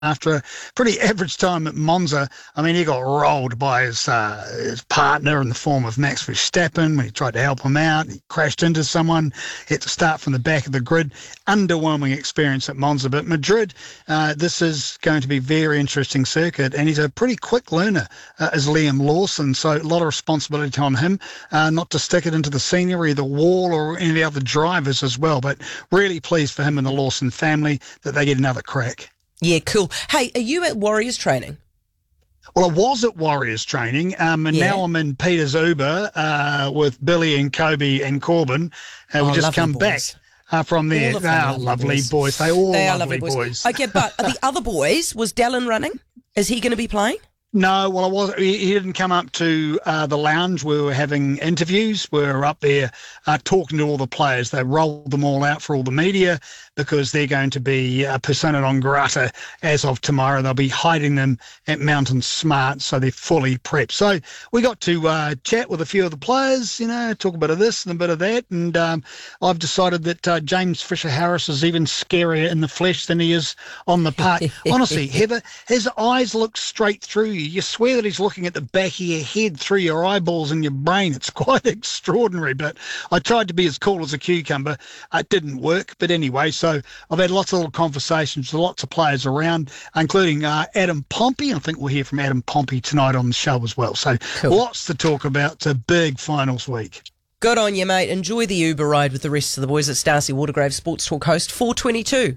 after a pretty average time at Monza. I mean, he got rolled by his partner in the form of Max Verstappen when he tried to help him out. He crashed into someone, had to start from the back of the grid. Underwhelming experience at Monza. But Madrid, this is going to be a very interesting circuit, and he's a pretty quick learner, as Liam Lawson, so a lot of responsibility on him, not to stick it into the scenery, the wall, or any of the other drivers as well. But really pleased for him and the Lawson family that they get another crack. Yeah, cool. Hey, are you at Warriors training? Well, I was at Warriors training, and now I'm in Peter's Uber with Billy and Kobe and Corbin. We just come back from there. They are lovely boys. They are lovely boys. Okay, but the other boys, was Dallin running? Is he going to be playing? No, well, he didn't come up to the lounge. We were having interviews. We were up there talking to all the players. They rolled them all out for all the media because they're going to be persona non grata as of tomorrow. They'll be hiding them at Mountain Smart, so they're fully prepped. So we got to chat with a few of the players, talk a bit of this and a bit of that. And I've decided that James Fisher-Harris is even scarier in the flesh than he is on the park. Honestly, Heather, his eyes look straight through you. You swear that he's looking at the back of your head through your eyeballs and your brain. It's quite extraordinary, but I tried to be as cool as a cucumber. It didn't work, but anyway, so I've had lots of little conversations with lots of players around, including Adam Pompey. I think we'll hear from Adam Pompey tonight on the show as well. So Lots to talk about. It's a big finals week. Good on you, mate. Enjoy the Uber ride with the rest of the boys. It's Darcy Watergrave, Sports Talk host, 422.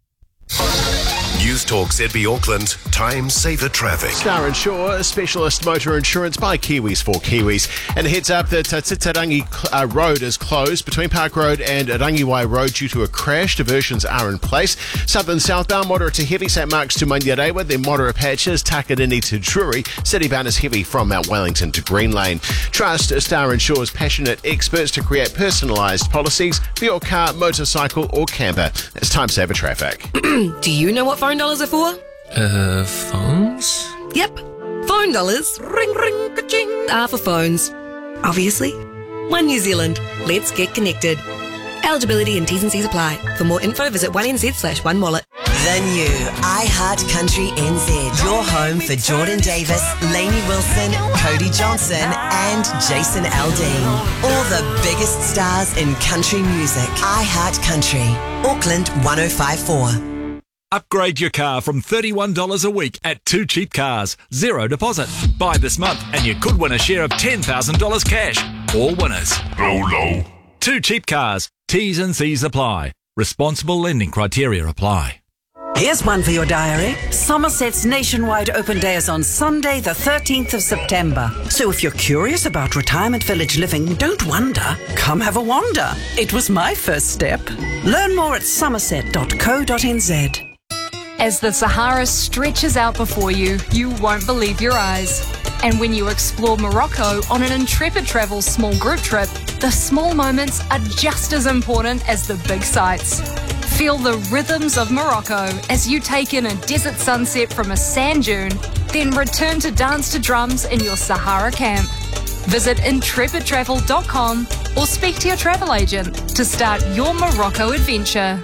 News Talk ZB Auckland, time saver traffic. Star Insure, specialist motor insurance by Kiwis for Kiwis. And a heads up that Titarangi Road is closed between Park Road and Rangiwai Road due to a crash. Diversions are in place. Southern southbound, moderate to heavy, St Mark's to Manyarewa, then moderate patches, Takarini to Drury. Citybound is heavy from Mount Wellington to Green Lane. Trust Star Insure's passionate experts to create personalised policies for your car, motorcycle or camper. It's time saver traffic. Do you know what phone dollars are for? Phones? Yep. Phone dollars, ring ring ka-ching, are for phones. Obviously. One New Zealand. Let's get connected. Eligibility and T's and C's apply. For more info, visit 1NZ/OneWallet. The new iHeart Country NZ. Your home for Jordan Davis, Lainey Wilson, Cody Johnson and Jason Aldean. All the biggest stars in country music. iHeart Country. Auckland 1054. Upgrade your car from $31 a week at 2 Cheap Cars. Zero deposit. Buy this month and you could win a share of $10,000 cash. All winners. Low. 2 Cheap Cars. T's and C's apply. Responsible lending criteria apply. Here's one for your diary. Somerset's nationwide open day is on Sunday, the 13th of September. So if you're curious about retirement village living, don't wonder. Come have a wander. It was my first step. Learn more at somerset.co.nz. As the Sahara stretches out before you, you won't believe your eyes. And when you explore Morocco on an Intrepid Travel small group trip, the small moments are just as important as the big sights. Feel the rhythms of Morocco as you take in a desert sunset from a sand dune, then return to dance to drums in your Sahara camp. Visit intrepidtravel.com or speak to your travel agent to start your Morocco adventure.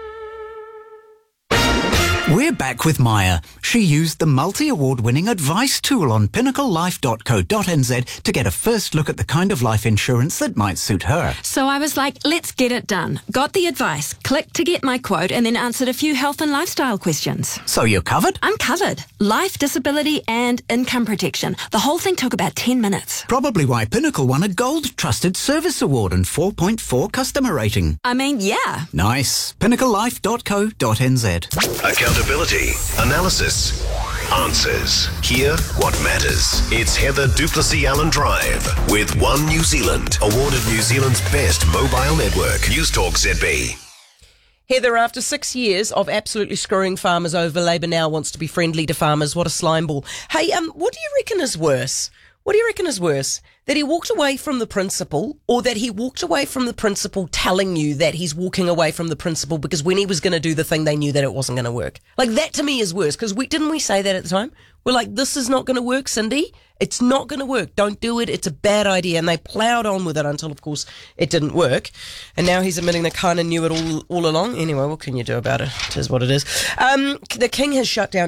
We're back with Maya. She used the multi-award-winning advice tool on pinnaclelife.co.nz to get a first look at the kind of life insurance that might suit her. So I was like, let's get it done. Got the advice, clicked to get my quote, and then answered a few health and lifestyle questions. So you're covered? I'm covered. Life, disability, and income protection. The whole thing took about 10 minutes. Probably why Pinnacle won a Gold Trusted Service Award and 4.4 customer rating. I mean, yeah. Nice. pinnaclelife.co.nz. Accountability, analysis, answers. Hear what matters. It's Heather Duplessis Allen Drive with One New Zealand, awarded New Zealand's best mobile network. News Talk ZB. Heather, after 6 years of absolutely screwing farmers over, Labour now wants to be friendly to farmers. What a slime ball. Hey, what do you reckon is worse? What do you reckon is worse? That he walked away from the principal, or that he walked away from the principal telling you that he's walking away from the principal because when he was going to do the thing, they knew that it wasn't going to work? Like, that to me is worse, because didn't we say that at the time? We're like, this is not going to work, Cindy. It's not going to work. Don't do it. It's a bad idea. And they ploughed on with it until, of course, it didn't work. And now he's admitting they kind of knew it all along. Anyway, what can you do about it? It is what it is. The King has shut down